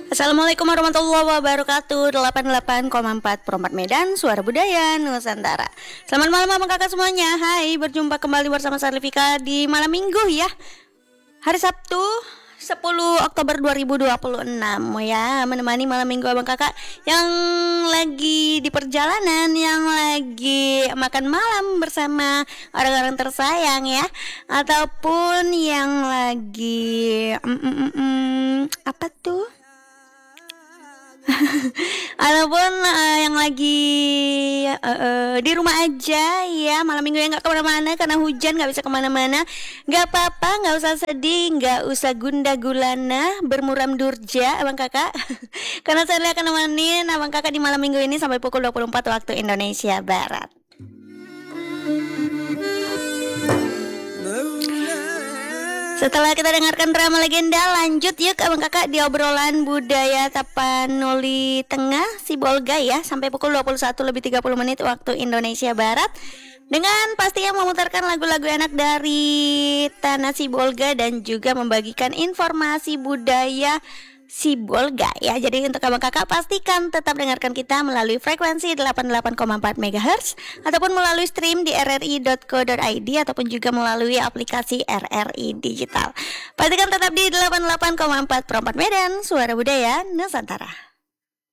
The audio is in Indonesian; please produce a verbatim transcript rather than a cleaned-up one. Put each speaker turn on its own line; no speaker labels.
Assalamualaikum warahmatullahi wabarakatuh. Delapan puluh delapan koma empat Perempat Medan, Suara Budaya Nusantara. Selamat malam abang kakak semuanya. Hai, berjumpa kembali bersama saya Livika di malam minggu ya, hari Sabtu sepuluh Oktober dua ribu dua puluh enam ya. Menemani malam minggu abang kakak yang lagi di perjalanan, yang lagi makan malam bersama orang-orang tersayang ya, ataupun yang lagi mm, mm, mm, mm, apa tuh ataupun uh, yang lagi uh, uh, di rumah aja ya, malam minggu yang nggak kemana-mana karena hujan, nggak bisa kemana-mana. Nggak apa-apa, nggak usah sedih, nggak usah gundah gulana, bermuram durja abang kakak. Karena saya akan nemenin abang kakak di malam minggu ini sampai pukul dua puluh empat waktu Indonesia Barat. Setelah kita dengarkan drama legenda, lanjut yuk abang kakak di obrolan budaya Tapanuli Tengah Sibolga ya, sampai pukul dua puluh satu lebih tiga puluh menit waktu Indonesia Barat, dengan pastinya memutarkan lagu-lagu enak dari tanah Sibolga dan juga membagikan informasi budaya Sibolga ya. Jadi untuk abang kakak pastikan tetap dengarkan kita melalui frekuensi delapan puluh delapan koma empat megahertz ataupun melalui stream di r r i dot co dot i d ataupun juga melalui aplikasi R R I Digital. Pastikan tetap di delapan puluh delapan koma empat Perempat Medan, Suara Budaya Nusantara.